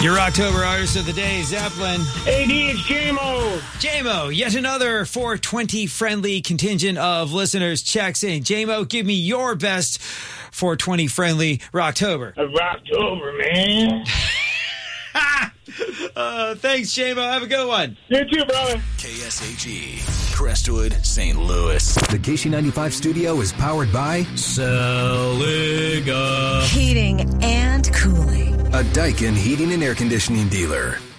Your October artist of the day, Zeppelin. AD, it's J-Mo. J-Mo, yet another 420-friendly contingent of listeners checks in. J-Mo, give me your best 420-friendly Rocktober. A Rocktober, man. Thanks, J-Mo. Have a good one. You too, brother. KSHE, Crestwood, St. Louis. The KC95 studio is powered by Celica Heating and cooling. a Daikin heating and air conditioning dealer.